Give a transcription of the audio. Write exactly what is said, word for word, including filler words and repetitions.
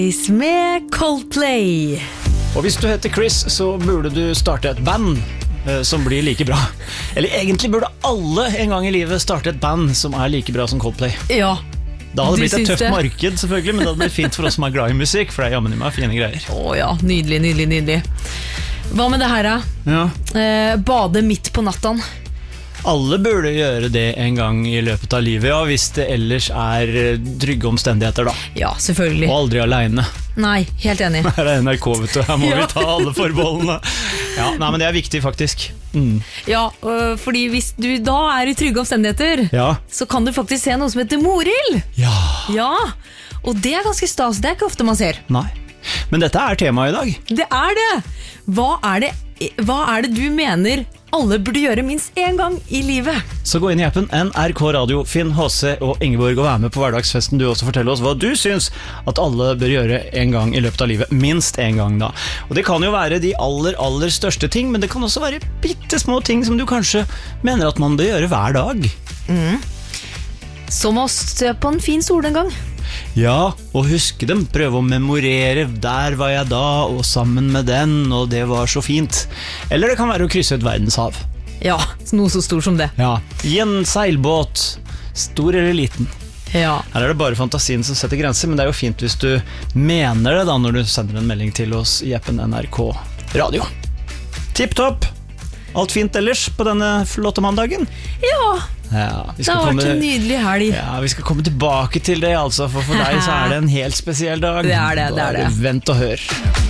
Med Coldplay. Og hvis du heter Chris, så burde du starte et band eh, som blir like bra. Eller egentlig burde alle en gang i livet starte et band som er like bra som Coldplay. Ja. Da hadde det blitt et tøft det? marked selvfølgelig, men det hadde blitt fint for oss som er glad i musikk, for det er jammen i meg fine greier. Å ja, nydelig, nydelig, nydelig. Hva med det her da? Ja. Eh, bade midt på natten. Alle burde gjøre det en gang i løpet av livet, ja, hvis det ellers er trygge omstendigheter da. Ja, selvfølgelig. Og aldri alene. Nei, helt enig. Her er N R K, vet du, her må Ja. vi ta alle forbeholdene. Ja, nei, men det er viktig faktisk. Mm. Ja, øh, fordi hvis du da er i trygge omstendigheter, Ja. så kan du faktisk se noe som heter morild. Ja. Ja, og det er ganske stas, det er ikke ofte man ser. Nei. Men dette er temaet i dag. Det er det. Hva er det, hva er det du mener alle burde gjøre minst en gang i livet? Så gå inn i appen N R K Radio, finn H C og Ingeborg og vær med på hverdagsfesten du også. Fortell oss hva du syns at alle bør gjøre en gang i løpet av livet. Minst en gang da. Og det kan jo være de aller, aller største ting, men det kan også være bittesmå ting som du kanskje mener at man bør gjøre hver dag. Mm. Som å se på en fin sol en gang. Ja, og huske dem, prøve å memorere, der var jeg da, og sammen med den, og det var så fint. Eller det kan være å krysse et verdenshav. Ja, noe så stor som det. Ja, i en seilbåt, stor eller liten. Ja. Her er det bare fantasien som setter grenser, men det er jo fint hvis du mener det da, når du sender en melding til oss i appen N R K Radio. Tipp topp! Alt fint ellers på denne flotte mandagen? Ja, Ja, vi det skal har komme, vært en nydelig helg. ja, vi skal komme tilbake til det, altså, for for deg så er det en helt spesiell dag. Det er det, det er det. Bare vent og hør.